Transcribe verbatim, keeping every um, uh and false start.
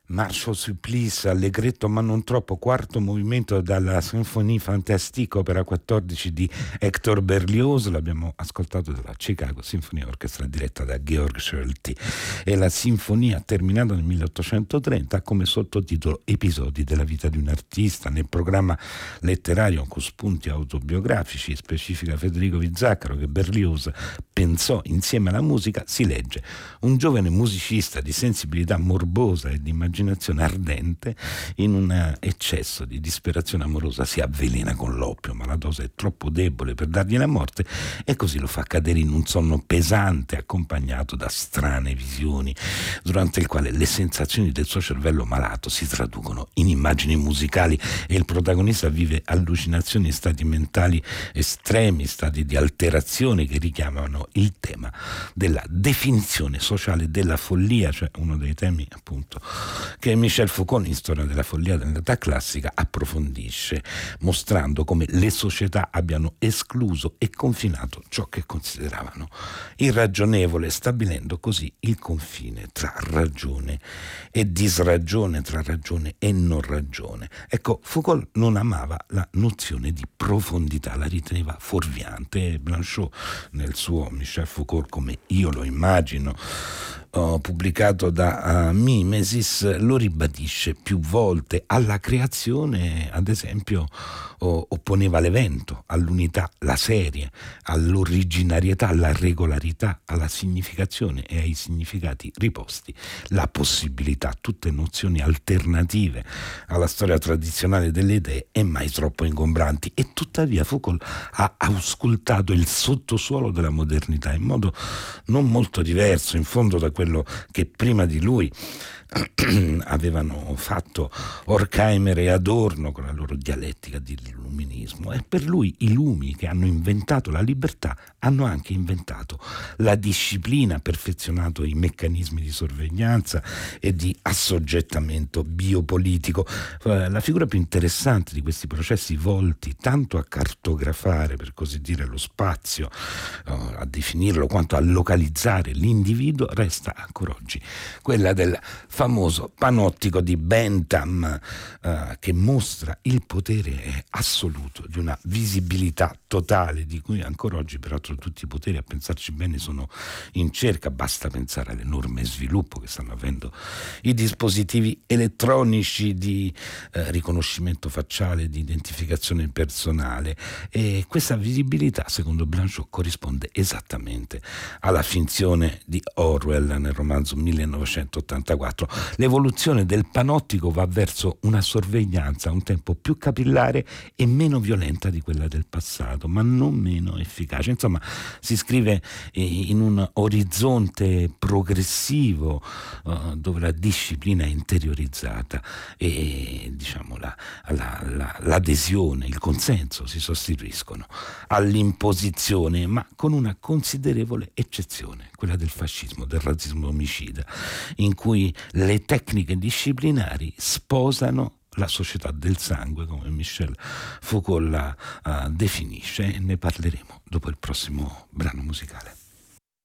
Marceau Supplice, allegretto ma non troppo, quarto movimento dalla Symphonie Fantastique, opera quattordici di Hector Berlioz. L'abbiamo ascoltato dalla Chicago Symphony Orchestra diretta da Georg Scholti, e la sinfonia, terminata nel milleottocentotrenta, ha come sottotitolo Episodi della vita di un artista. Nel programma letterario con spunti autobiografici, specifica Federico Vizzaccaro, che Berlioz pensò insieme alla musica, si legge: un giovane musicista di sensibilità morbosa e di immaginazione ardente, in un eccesso di disperazione amorosa si avvelena con l'oppio, ma la dose è troppo debole per dargli la morte, e così lo fa cadere in un sonno pesante accompagnato da strane visioni, durante il quale le sensazioni del suo cervello malato si traducono in immagini musicali e il protagonista vive allucinazioni e stati mentali estremi, stati di alterazione che richiamano il tema della definizione sociale della follia, cioè uno dei temi appunto che Michel Foucault in Storia della follia dell'età classica approfondisce, mostrando come le società abbiano escluso e confinato ciò che consideravano irragionevole, stabilendo così il confine tra ragione e disragione, tra ragione e non ragione. Ecco, Foucault non amava la nozione di profondità, la riteneva fuorviante. Blanchot, nel suo Michel Foucault come io lo immagino, Uh, pubblicato da uh, Mimesis, lo ribadisce più volte. Alla creazione, ad esempio, uh, opponeva l'evento, all'unità la serie, all'originarietà, alla regolarità, alla significazione e ai significati riposti la possibilità, tutte nozioni alternative alla storia tradizionale delle idee e mai troppo ingombranti. E tuttavia Foucault ha auscultato il sottosuolo della modernità in modo non molto diverso, in fondo, da quello che prima di lui avevano fatto Horkheimer e Adorno con la loro dialettica dell'illuminismo. E per lui i lumi che hanno inventato la libertà hanno anche inventato la disciplina, perfezionato i meccanismi di sorveglianza e di assoggettamento biopolitico. La figura più interessante di questi processi volti tanto a cartografare, per così dire, lo spazio, a definirlo, quanto a localizzare l'individuo, resta ancora oggi quella del famoso panottico di Bentham, eh, che mostra il potere assoluto di una visibilità totale di cui ancora oggi peraltro tutti i poteri, a pensarci bene, sono in cerca. Basta pensare all'enorme sviluppo che stanno avendo i dispositivi elettronici di eh, riconoscimento facciale, di identificazione personale, e questa visibilità, secondo Blanchot, corrisponde esattamente alla finzione di Orwell nel romanzo millenovecentottantaquattro. L'evoluzione del panottico va verso una sorveglianza a un tempo più capillare e meno violenta di quella del passato, ma non meno efficace. Insomma, si scrive in un orizzonte progressivo, uh, dove la disciplina è interiorizzata e, diciamo, la, la, la, l'adesione, il consenso si sostituiscono all'imposizione, ma con una considerevole eccezione, quella del fascismo, del razzismo omicida, in cui le tecniche disciplinari sposano la società del sangue, come Michel Foucault la uh, definisce, e ne parleremo dopo il prossimo brano musicale.